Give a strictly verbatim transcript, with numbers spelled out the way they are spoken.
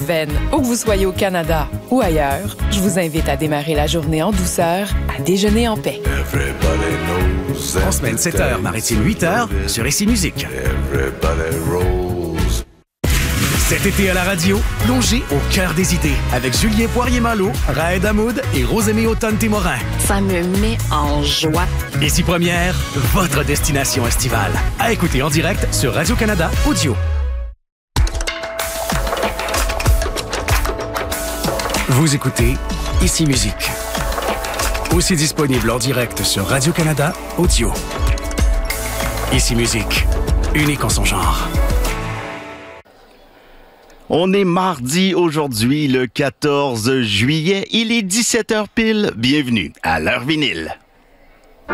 Où que vous soyez au Canada ou ailleurs, je vous invite à démarrer la journée en douceur, à déjeuner en paix. En semaine sept heures, maritime huit heures, sur Ici Musique. Cet été à la radio, plongez au cœur des idées avec Julien Poirier-Malo, Raed Hamoud et Rosémie Automne-Témorin. Ça me met en joie. Ici Première, votre destination estivale. À écouter en direct sur Radio-Canada Audio. Vous écoutez Ici Musique. Aussi disponible en direct sur Radio-Canada Audio. Ici Musique, unique en son genre. On est mardi aujourd'hui, le quatorze juillet. Il est dix-sept heures pile. Bienvenue à l'heure vinyle.